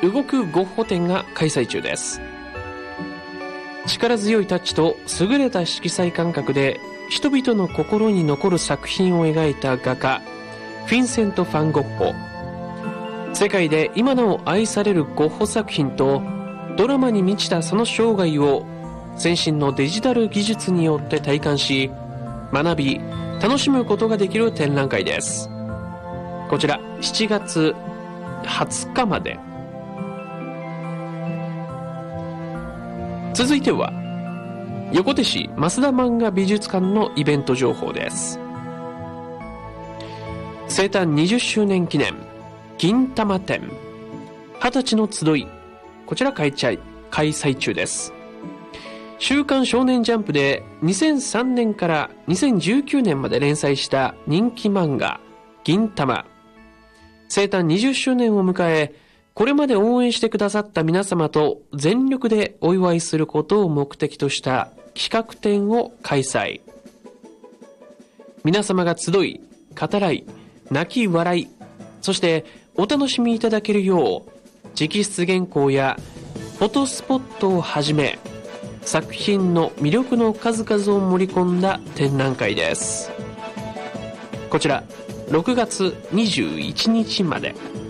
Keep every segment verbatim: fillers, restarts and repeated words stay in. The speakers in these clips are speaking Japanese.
動くゴッホ展が開催中です。力強いタッチと優れた色彩感覚で人々の心に残る作品を描いた画家フィンセント・ファン・ゴッホ。世界で今なお愛されるゴッホ作品とドラマに満ちたその生涯を先進のデジタル技術によって体感し、学び楽しむことができる展覧会です。こちらしちがつはつかまで。続いては横手市増田漫画美術館のイベント情報です。生誕にじゅっしゅうねん記念銀玉展はたちの集い、こちら開催開催中です。週刊少年ジャンプでにせんさんねんからにせんじゅうきゅうねんまで連載した人気漫画銀玉、生誕にじゅっしゅうねんを迎え、これまで応援してくださった皆様と全力でお祝いすることを目的とした企画展を開催。皆様が集い、語らい、泣き笑い、そしてお楽しみいただけるよう直筆原稿やフォトスポットをはじめ作品の魅力の数々を盛り込んだ展覧会です。こちらろくがつにじゅういちにちまで。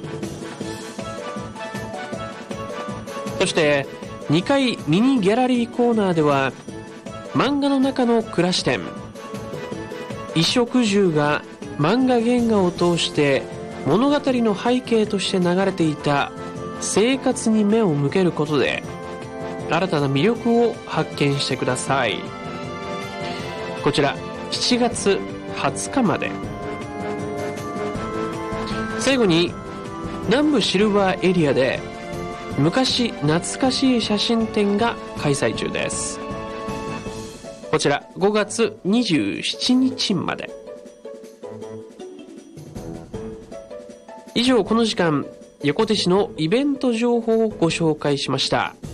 そしてにかいミニギャラリーコーナーでは漫画の中の暮らし展、衣食住が漫画原画を通して物語の背景として流れていた生活に目を向けることで新たな魅力を発見してください。こちらしちがつはつかまで。最後に南部シルバーエリアで昔懐かしい写真展が開催中です。こちらごがつにじゅうしちにちまで。以上、この時間横手市のイベント情報をご紹介しました。